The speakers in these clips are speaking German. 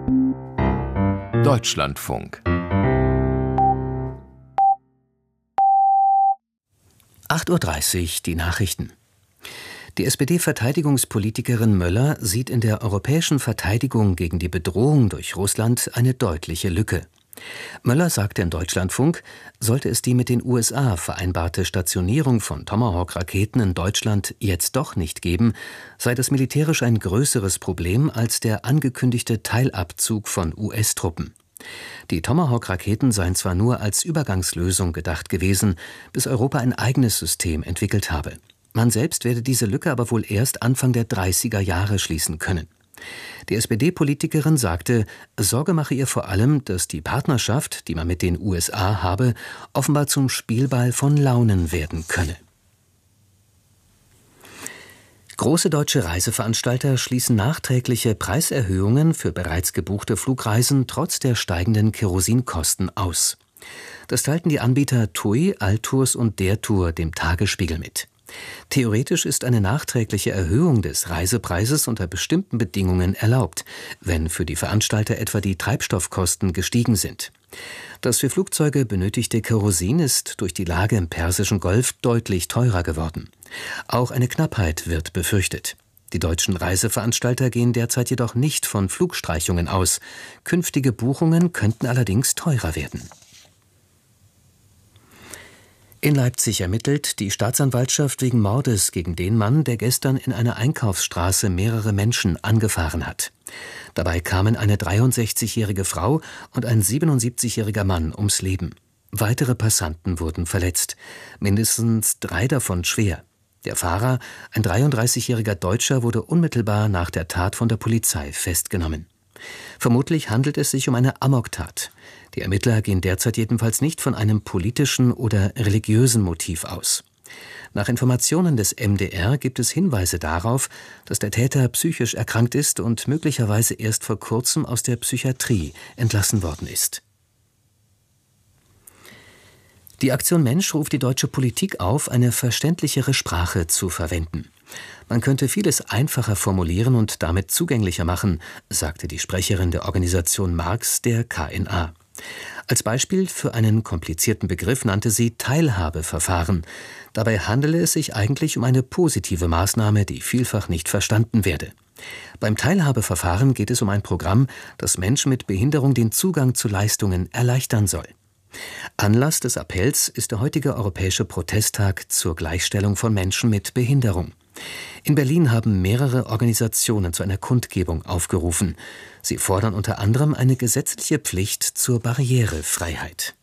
Deutschlandfunk 8:30 Uhr, die Nachrichten. Die SPD-Verteidigungspolitikerin Möller sieht in der europäischen Verteidigung gegen die Bedrohung durch Russland eine deutliche Lücke. Möller sagte im Deutschlandfunk, sollte es die mit den USA vereinbarte Stationierung von Tomahawk-Raketen in Deutschland jetzt doch nicht geben, sei das militärisch ein größeres Problem als der angekündigte Teilabzug von US-Truppen. Die Tomahawk-Raketen seien zwar nur als Übergangslösung gedacht gewesen, bis Europa ein eigenes System entwickelt habe. Man selbst werde diese Lücke aber wohl erst Anfang der 30er Jahre schließen können. Die SPD-Politikerin sagte, Sorge mache ihr vor allem, dass die Partnerschaft, die man mit den USA habe, offenbar zum Spielball von Launen werden könne. Große deutsche Reiseveranstalter schließen nachträgliche Preiserhöhungen für bereits gebuchte Flugreisen trotz der steigenden Kerosinkosten aus. Das teilten die Anbieter TUI, Altours und Der Tour dem Tagesspiegel mit. Theoretisch ist eine nachträgliche Erhöhung des Reisepreises unter bestimmten Bedingungen erlaubt, wenn für die Veranstalter etwa die Treibstoffkosten gestiegen sind. Das für Flugzeuge benötigte Kerosin ist durch die Lage im Persischen Golf deutlich teurer geworden. Auch eine Knappheit wird befürchtet. Die deutschen Reiseveranstalter gehen derzeit jedoch nicht von Flugstreichungen aus. Künftige Buchungen könnten allerdings teurer werden. In Leipzig ermittelt die Staatsanwaltschaft wegen Mordes gegen den Mann, der gestern in einer Einkaufsstraße mehrere Menschen angefahren hat. Dabei kamen eine 63-jährige Frau und ein 77-jähriger Mann ums Leben. Weitere Passanten wurden verletzt, mindestens 3 davon schwer. Der Fahrer, ein 33-jähriger Deutscher, wurde unmittelbar nach der Tat von der Polizei festgenommen. Vermutlich handelt es sich um eine Amoktat. Die Ermittler gehen derzeit jedenfalls nicht von einem politischen oder religiösen Motiv aus. Nach Informationen des MDR gibt es Hinweise darauf, dass der Täter psychisch erkrankt ist und möglicherweise erst vor kurzem aus der Psychiatrie entlassen worden ist. Die Aktion Mensch ruft die deutsche Politik auf, eine verständlichere Sprache zu verwenden. Man könnte vieles einfacher formulieren und damit zugänglicher machen, sagte die Sprecherin der Organisation Marx der KNA. Als Beispiel für einen komplizierten Begriff nannte sie Teilhabeverfahren. Dabei handele es sich eigentlich um eine positive Maßnahme, die vielfach nicht verstanden werde. Beim Teilhabeverfahren geht es um ein Programm, das Menschen mit Behinderung den Zugang zu Leistungen erleichtern soll. Anlass des Appells ist der heutige Europäische Protesttag zur Gleichstellung von Menschen mit Behinderung. In Berlin haben mehrere Organisationen zu einer Kundgebung aufgerufen. Sie fordern unter anderem eine gesetzliche Pflicht zur Barrierefreiheit.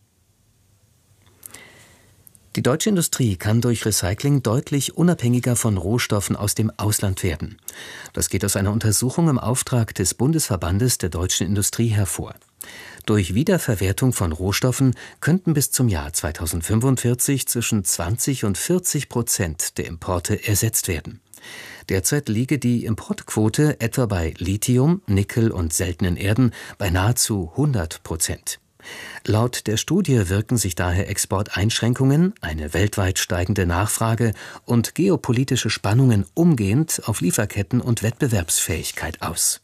Die deutsche Industrie kann durch Recycling deutlich unabhängiger von Rohstoffen aus dem Ausland werden. Das geht aus einer Untersuchung im Auftrag des Bundesverbandes der deutschen Industrie hervor. Durch Wiederverwertung von Rohstoffen könnten bis zum Jahr 2045 zwischen 20% und 40% der Importe ersetzt werden. Derzeit liege die Importquote etwa bei Lithium, Nickel und seltenen Erden bei nahezu 100%. Laut der Studie wirken sich daher Exporteinschränkungen, eine weltweit steigende Nachfrage und geopolitische Spannungen umgehend auf Lieferketten und Wettbewerbsfähigkeit aus.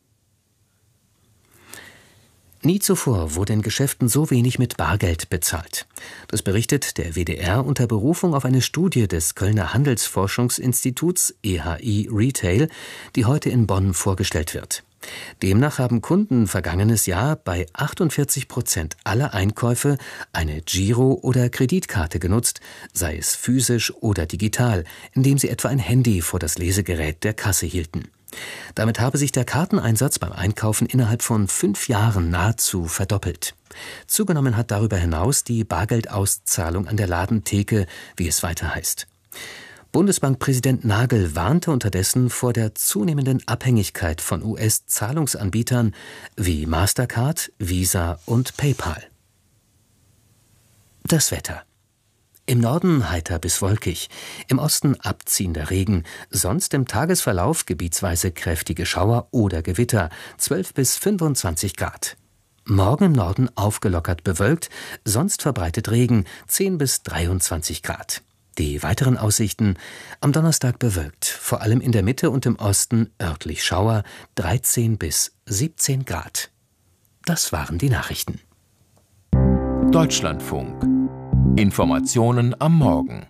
Nie zuvor wurde in Geschäften so wenig mit Bargeld bezahlt. Das berichtet der WDR unter Berufung auf eine Studie des Kölner Handelsforschungsinstituts EHI Retail, die heute in Bonn vorgestellt wird. Demnach haben Kunden vergangenes Jahr bei 48% aller Einkäufe eine Giro- oder Kreditkarte genutzt, sei es physisch oder digital, indem sie etwa ein Handy vor das Lesegerät der Kasse hielten. Damit habe sich der Karteneinsatz beim Einkaufen innerhalb von 5 Jahren nahezu verdoppelt. Zugenommen hat darüber hinaus die Bargeldauszahlung an der Ladentheke, wie es weiter heißt. Bundesbankpräsident Nagel warnte unterdessen vor der zunehmenden Abhängigkeit von US-Zahlungsanbietern wie Mastercard, Visa und PayPal. Das Wetter. Im Norden heiter bis wolkig, im Osten abziehender Regen, sonst im Tagesverlauf gebietsweise kräftige Schauer oder Gewitter, 12 bis 25 Grad. Morgen im Norden aufgelockert bewölkt, sonst verbreitet Regen, 10 bis 23 Grad. Die weiteren Aussichten: am Donnerstag bewölkt, vor allem in der Mitte und im Osten örtlich Schauer, 13 bis 17 Grad. Das waren die Nachrichten. Deutschlandfunk. Informationen am Morgen.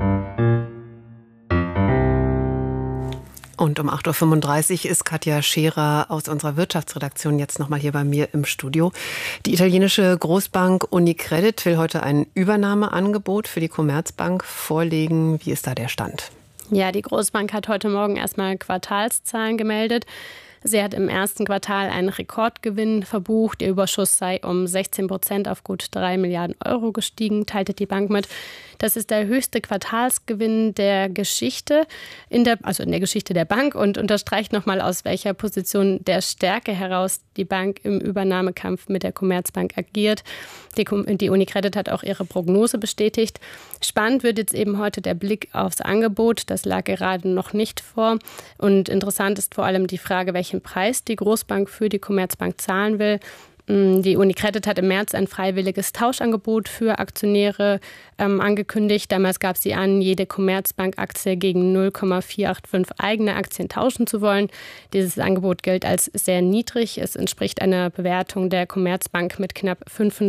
Und um 8.35 Uhr ist Katja Scherer aus unserer Wirtschaftsredaktion jetzt nochmal hier bei mir im Studio. Die italienische Großbank Unicredit will heute ein Übernahmeangebot für die Commerzbank vorlegen. Wie ist da der Stand? Ja, die Großbank hat heute Morgen erstmal Quartalszahlen gemeldet. Sie hat im ersten Quartal einen Rekordgewinn verbucht. Ihr Überschuss sei um 16% auf gut 3 Milliarden Euro gestiegen, teilte die Bank mit. Das ist der höchste Quartalsgewinn der Geschichte, in der Geschichte der Bank, und unterstreicht nochmal, aus welcher Position der Stärke heraus die Bank im Übernahmekampf mit der Commerzbank agiert. Die Unicredit hat auch ihre Prognose bestätigt. Spannend wird jetzt eben heute der Blick aufs Angebot. Das lag gerade noch nicht vor. Und interessant ist vor allem die Frage, welchen Preis die Großbank für die Commerzbank zahlen will. Die Unicredit hat im März ein freiwilliges Tauschangebot für Aktionäre angekündigt. Damals gab sie an, jede Commerzbank-Aktie gegen 0,485 eigene Aktien tauschen zu wollen. Dieses Angebot gilt als sehr niedrig. Es entspricht einer Bewertung der Commerzbank mit knapp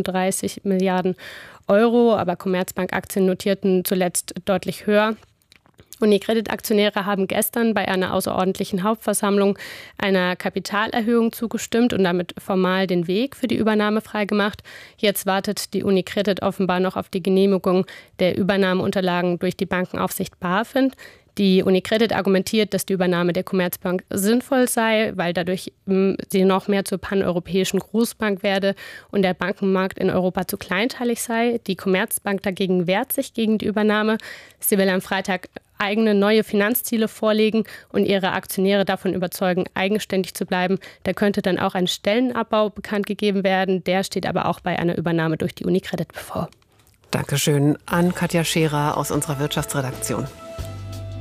35 Milliarden Euro. Aber Commerzbank-Aktien notierten zuletzt deutlich höher. Unicredit-Aktionäre haben gestern bei einer außerordentlichen Hauptversammlung einer Kapitalerhöhung zugestimmt und damit formal den Weg für die Übernahme freigemacht. Jetzt wartet die Unicredit offenbar noch auf die Genehmigung der Übernahmeunterlagen durch die Bankenaufsicht BaFin. Die Unicredit argumentiert, dass die Übernahme der Commerzbank sinnvoll sei, weil dadurch sie noch mehr zur paneuropäischen Großbank werde und der Bankenmarkt in Europa zu kleinteilig sei. Die Commerzbank dagegen wehrt sich gegen die Übernahme. Sie will am Freitag eigene neue Finanzziele vorlegen und ihre Aktionäre davon überzeugen, eigenständig zu bleiben. Da könnte dann auch ein Stellenabbau bekannt gegeben werden. Der steht aber auch bei einer Übernahme durch die Unicredit bevor. Dankeschön an Katja Scherer aus unserer Wirtschaftsredaktion.